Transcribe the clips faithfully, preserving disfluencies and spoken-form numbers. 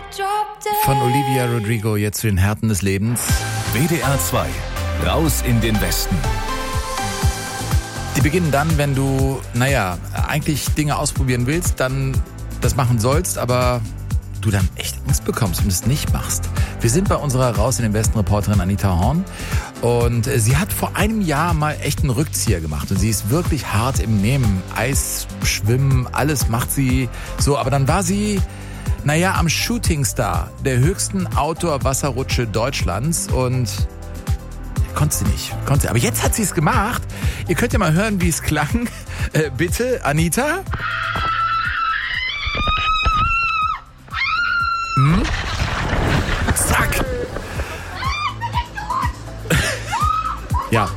Von Olivia Rodrigo jetzt zu den Härten des Lebens. W D R zwei. Raus in den Westen. Die beginnen dann, wenn du, naja, eigentlich Dinge ausprobieren willst, dann das machen sollst, aber du dann echt Angst bekommst und es nicht machst. Wir sind bei unserer Raus in den Westen Reporterin Anita Horn und sie hat vor einem Jahr mal echt einen Rückzieher gemacht und sie ist wirklich hart im Nehmen. Eis, Schwimmen, alles macht sie so, aber dann war sie, naja, am Shooting Star der höchsten Outdoor-Wasserrutsche Deutschlands und konnte sie nicht. Konnte sie. Aber jetzt hat sie es gemacht. Ihr könnt ja mal hören, wie es klang. Äh, bitte, Anita? Hm? Zack! Ja.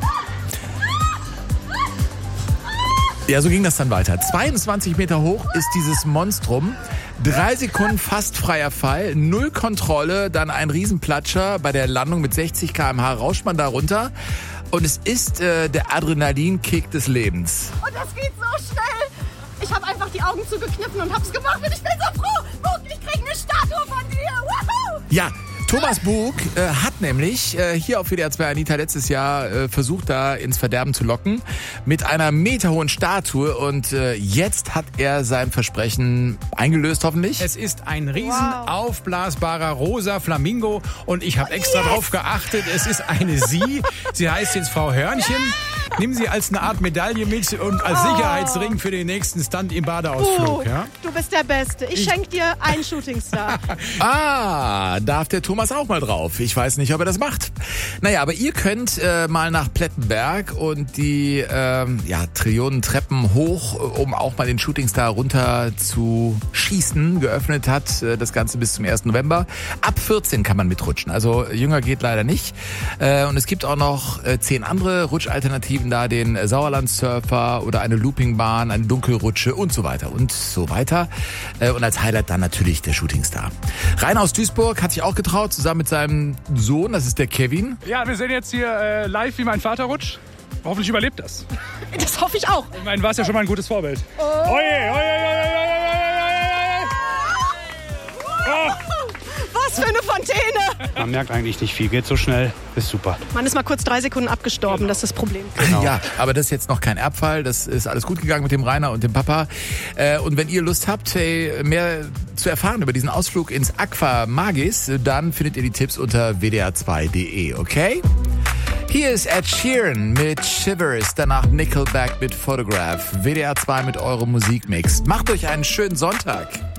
Ja, so ging das dann weiter. zweiundzwanzig Meter hoch ist dieses Monstrum. Drei Sekunden fast freier Fall, null Kontrolle, dann ein Riesenplatscher. Bei der Landung mit sechzig Kilometer pro Stunde rauscht man da runter. Und es ist äh, der Adrenalinkick des Lebens. Und das geht so schnell. Ich habe einfach die Augen zugekniffen und hab's gemacht und ich bin so froh. Bug, ich krieg eine Statue von dir. Woohoo! Ja, Thomas Bug äh, hat nämlich äh, hier auf W D R zwei Anita letztes Jahr äh, versucht, da ins Verderben zu locken mit einer meterhohen Statue und äh, jetzt hat er sein Versprechen eingelöst, hoffentlich. Es ist ein riesen Wow. aufblasbarer rosa Flamingo und ich habe extra Yes. drauf geachtet, es ist eine Sie. Sie heißt jetzt Frau Hörnchen. Nimm sie als eine Art Medaille mit und als Oh. Sicherheitsring für den nächsten Stunt im Badeausflug. Bug, Ja? du bist der Beste. Ich, Ich- schenk dir einen Shootingstar. Ah, darf der Thomas auch mal drauf. Ich weiß nicht, ob er das macht. Naja, aber ihr könnt äh, mal nach Plettenberg und die ähm, ja, Trillionen Treppen hoch, um auch mal den Shootingstar runter zu schießen. Geöffnet hat äh, das Ganze bis zum ersten November. Ab vierzehn kann man mitrutschen. Also jünger geht leider nicht. Äh, und es gibt auch noch äh, zehn andere Rutschalternativen da, den Sauerland-Surfer oder eine Loopingbahn, eine Dunkelrutsche und so weiter und so weiter. Äh, und als Highlight dann natürlich der Shootingstar. Rainer aus Duisburg hat sich auch getraut, zusammen mit seinem Sohn, das ist der Kevin. Ja, wir sehen jetzt hier äh, live, wie mein Vater rutscht. Hoffentlich überlebt das. Das hoffe ich auch. Ich meine, war es ja schon mal ein gutes Vorbild. Oh. Oje, oje, oje, oje, oje, oje, oje. Was für eine Fontäne. Man merkt eigentlich nicht viel, geht so schnell, ist super. Man ist mal kurz drei Sekunden abgestorben, das ist das Problem. Genau. Ja, aber das ist jetzt noch kein Erbfall. Das ist alles gut gegangen mit dem Rainer und dem Papa. Äh, und wenn ihr Lust habt, hey, mehr zu erfahren über diesen Ausflug ins Aqua Magis, dann findet ihr die Tipps unter w d r zwei punkt d e, okay? Hier ist Ed Sheeran mit Shivers, danach Nickelback mit Photograph. W D R zwei mit eurem Musikmix. Macht euch einen schönen Sonntag.